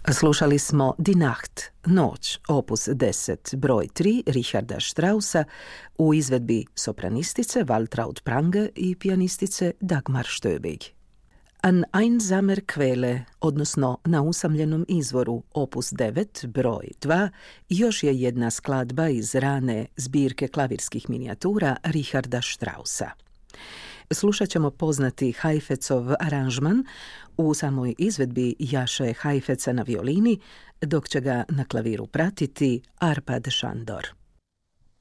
Slušali smo Die Nacht, Noć, opus 10, broj 3 Richarda Straussa u izvedbi sopranistice Waltraud Prange i pijanistice Dagmar Stöbig. An einsamer Quelle, odnosno Na usamljenom izvoru, opus 9, broj 2, još je jedna skladba iz rane zbirke klavirskih minijatura Richarda Straussa. Slušat ćemo poznati Heifetzov aranžman u samoj izvedbi Jaše Heifetza na violini, dok će ga na klaviru pratiti Arpad Šandor.